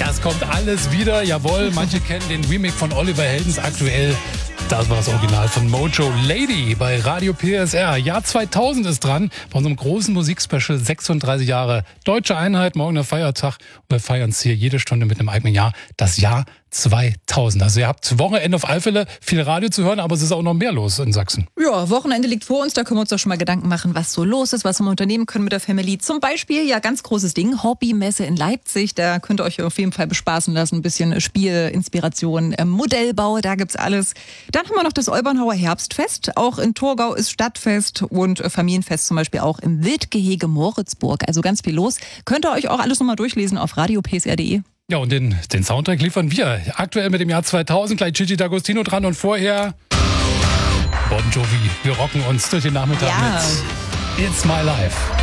Das kommt alles wieder, jawohl. Manche kennen den Remake von Oliver Heldens aktuell. Das war das Original von Mojo. Lady bei Radio PSR. Jahr 2000 ist dran. Bei unserem großen Musikspecial 36 Jahre Deutsche Einheit. Morgen der Feiertag. Und wir feiern es hier jede Stunde mit einem eigenen Jahr. Das Jahr 2000. Also ihr habt Wochenende auf alle Fälle viel Radio zu hören, aber es ist auch noch mehr los in Sachsen. Ja, Wochenende liegt vor uns. Da können wir uns doch schon mal Gedanken machen, was so los ist, was wir unternehmen können mit der Family. Zum Beispiel, ja, ganz großes Ding, Hobbymesse in Leipzig. Da könnt ihr euch auf jeden Fall bespaßen lassen. Ein bisschen Spiel, Inspiration, Modellbau, da gibt's alles. Dann haben wir noch das Olbernhauer Herbstfest. Auch in Thurgau ist Stadtfest und Familienfest zum Beispiel auch im Wildgehege Moritzburg. Also ganz viel los. Könnt ihr euch auch alles nochmal durchlesen auf radiopsr.de. Ja, und den Soundtrack liefern wir aktuell mit dem Jahr 2000. Gleich Gigi D'Agostino dran und vorher Bon Jovi. Wir rocken uns durch den Nachmittag mit It's My Life.